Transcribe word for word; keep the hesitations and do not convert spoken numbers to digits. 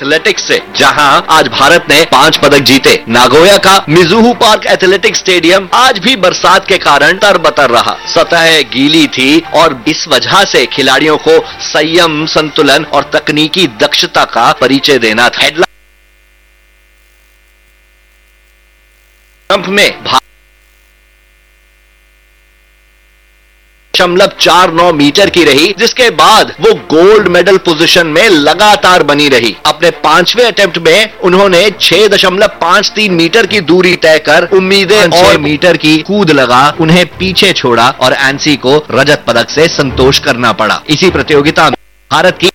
Athletics से, जहां आज भारत ने पांच पदक जीते। नागोया का मिजुहू पार्क एथलेटिक्स स्टेडियम आज भी बरसात के कारण तरबतर रहा। सतह गीली थी और इस वजह से खिलाड़ियों को संयम, संतुलन और तकनीकी दक्षता का परिचय देना था। हेडलाइन में दशमलव चार नौ मीटर की रही, जिसके बाद वो गोल्ड मेडल पोजीशन में लगातार बनी रही। अपने पांचवें अटेम्प्ट में उन्होंने छह दशमलव पांच तीन मीटर की दूरी तय कर उम्मीदें और मीटर की कूद लगा उन्हें पीछे छोड़ा और एनसी को रजत पदक से संतोष करना पड़ा। इसी प्रतियोगिता में भारत की